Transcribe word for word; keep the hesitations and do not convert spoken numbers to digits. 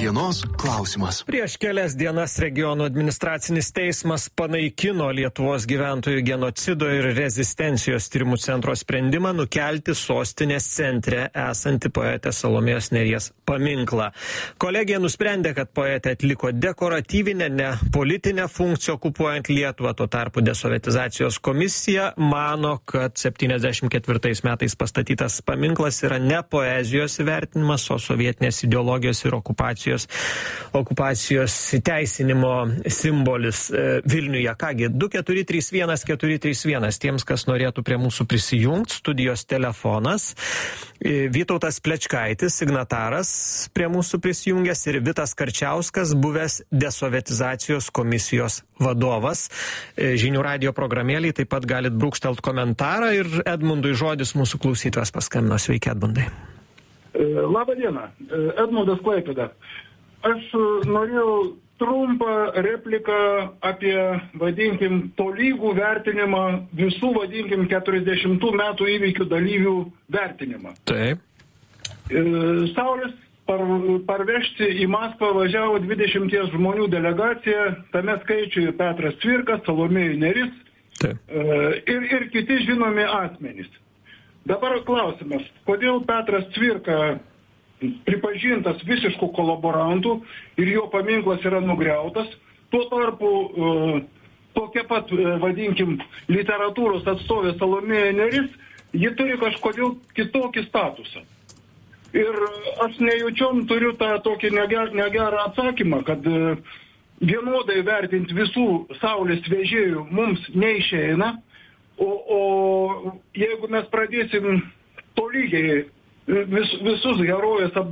Dienos klausimas. Prieš kelias dienas regionų administracinis teismas panaikino Lietuvos gyventojų genocido ir rezistencijos tyrimų centro sprendimą nukelti sostinės centre esantį poetės Salomėjos Nėries paminklą. Kolegija nusprendė, kad poetė atliko dekoratyvinę, ne politinę funkciją okupuojant Lietuvą. Tuo tarpu desovietizacijos komisija mano, kad septyniasdešimt ketvirtais metais pastatytas paminklas yra ne poezijos įvertinimas, o sovietinės ideologijos ir okupacijos, okupacijos įteisinimo simbolis Vilniuje. Kągi, du keturi trys vienas keturi trys vienas, tiems, kas norėtų prie mūsų prisijungti, studijos telefonas. Vytautas Plečkaitis, signataras, prie mūsų prisijungęs, ir Vitas Karčiauskas, buvęs desovietizacijos komisijos vadovas. Žinių radijo programėlį taip pat galit brūkštelt komentarą ir Edmundui žodis, mūsų klausytojas paskambino. Sveiki, Edmundai. Labą dieną, Edmundas Klaipėda. Aš norėjau trumpą repliką apie, vadinkim, tolygų vertinimą visų, vadinkim, keturiasdešimtų metų įvykių dalyvių vertinimą. Taip. Saulės par, parvežti į Maskvą važiavo dvidešimties žmonių delegacija, tame skaičiuje Petras Cvirka, Salomėja Nėris ir, ir kiti žinomi asmenys. Dabar klausimas, kodėl Petras Cvirka pripažintas visiškų kolaborantų ir jo paminklas yra nugriautas, tuo tarpu uh, tokia pat, uh, vadinkim, literatūros atstovė Salomėja Nėris, ji turi kažkodėl kitokį statusą. Ir aš nejučiom turiu tą tokį neger, negerą atsakymą, kad uh, vienodai vertinti visų saulės vežėjų mums neišeina, o, o jeigu mes pradėsim tolygiai vis, visus herojus